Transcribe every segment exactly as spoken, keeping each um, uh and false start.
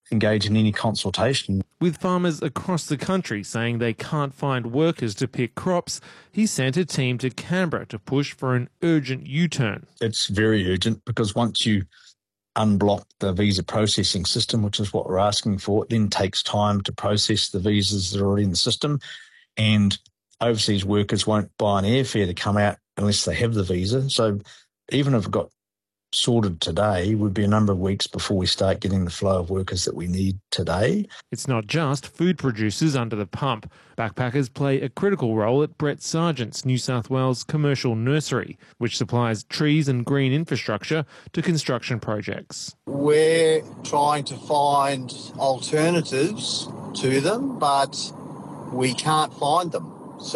engage in any consultation. With farmers across the country saying they can't find workers to pick crops, he sent a team to Canberra to push for an urgent U-turn. It's very urgent because once you unblock the visa processing system, which is what we're asking for, it then takes time to process the visas that are already in the system, and overseas workers won't buy an airfare to come out unless they have the visa. So even if it got sorted today, would be a number of weeks before we start getting the flow of workers that we need today. It's not just food producers under the pump. Backpackers play a critical role at Brett Sargent's New South Wales commercial nursery, which supplies trees and green infrastructure to construction projects. We're trying to find alternatives to them, but we can't find them.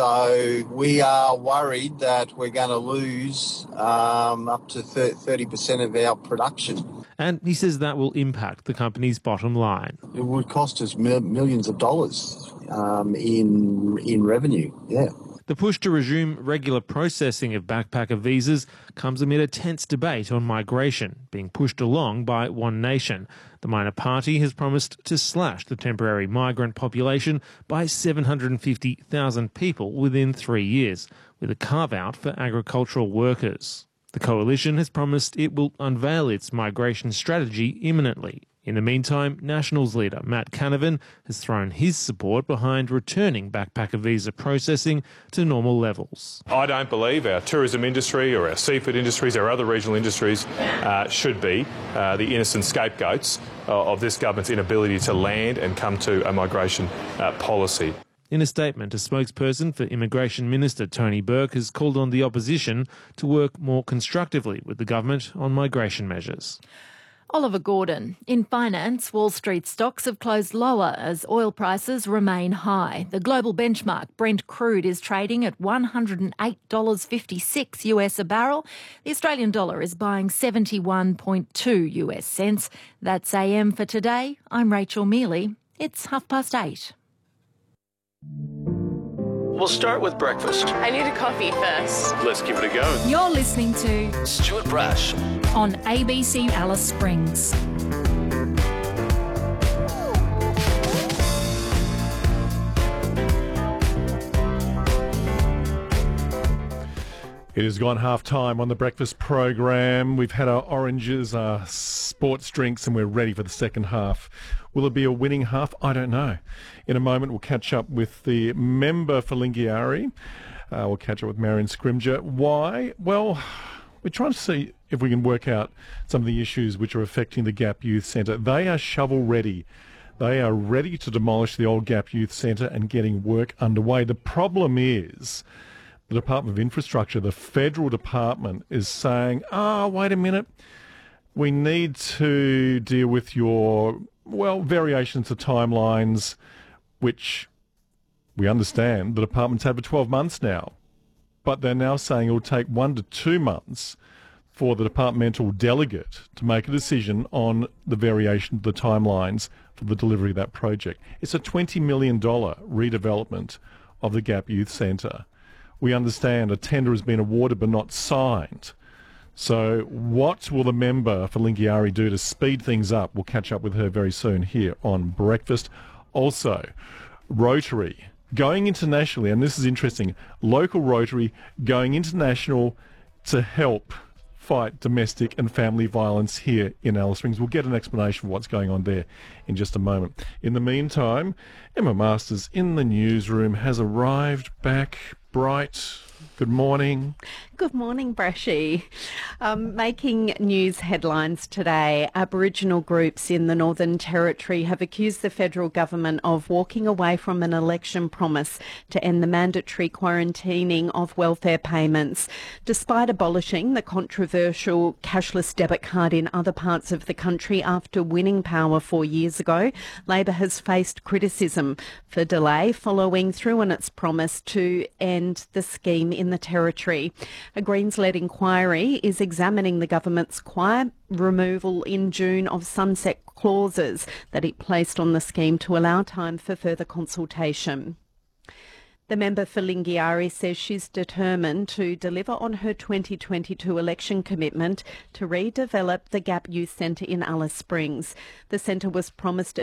So we are worried that we're going to lose um, up to thirty percent of our production. And he says that will impact the company's bottom line. It would cost us mil- millions of dollars um, in in revenue, yeah. The push to resume regular processing of backpacker visas comes amid a tense debate on migration, being pushed along by One Nation. The minor party has promised to slash the temporary migrant population by seven hundred fifty thousand people within three years, with a carve-out for agricultural workers. The coalition has promised it will unveil its migration strategy imminently. In the meantime, Nationals leader Matt Canavan has thrown his support behind returning backpacker visa processing to normal levels. I don't believe our tourism industry or our seafood industries, our other regional industries, uh, should be uh, the innocent scapegoats uh, of this government's inability to land and come to a migration uh, policy. In a statement, a spokesperson for Immigration Minister Tony Burke has called on the opposition to work more constructively with the government on migration measures. Oliver Gordon. In finance, Wall Street stocks have closed lower as oil prices remain high. The global benchmark Brent crude is trading at one hundred eight dollars fifty-six US a barrel. The Australian dollar is buying seventy-one point two US cents. That's A M for today. I'm Rachel Mealy. It's half past eight. We'll start with breakfast. I need a coffee first. Let's give it a go. You're listening to Stuart Brash on A B C Alice Springs. It has gone half time on the breakfast program. We've had our oranges, our sports drinks, and we're ready for the second half. Will it be a winning half? I don't know. In a moment, we'll catch up with the member for Lingiari. Uh, we'll catch up with Marion Scrimger. Why? Well, we're trying to see if we can work out some of the issues which are affecting the Gap Youth Centre. They are shovel ready. They are ready to demolish the old Gap Youth Centre and getting work underway. The problem is the Department of Infrastructure, the federal department, is saying, oh, wait a minute, we need to deal with your, well, variations to timelines, which we understand the department's had for twelve months now. But they're now saying it will take one to two months for the departmental delegate to make a decision on the variation of the timelines for the delivery of that project. It's a twenty million dollars redevelopment of the Gap Youth Centre. We understand a tender has been awarded but not signed. So what will the member for Lingiari do to speed things up? We'll catch up with her very soon here on Breakfast. Also, Rotary going internationally, and this is interesting, local Rotary going international to help fight domestic and family violence here in Alice Springs. We'll get an explanation of what's going on there in just a moment. In the meantime, Emma Masters in the newsroom has arrived back bright. Good morning. Good morning, Brashy. Um, making news headlines today, Aboriginal groups in the Northern Territory have accused the federal government of walking away from an election promise to end the mandatory quarantining of welfare payments. Despite abolishing the controversial cashless debit card in other parts of the country after winning power four years ago, Labor has faced criticism for delay following through on its promise to end the scheme in the Territory. A Greens-led inquiry is examining the government's quiet removal in June of sunset clauses that it placed on the scheme to allow time for further consultation. The member for Lingiari says she's determined to deliver on her twenty twenty-two election commitment to redevelop the Gap Youth Centre in Alice Springs. The centre was promised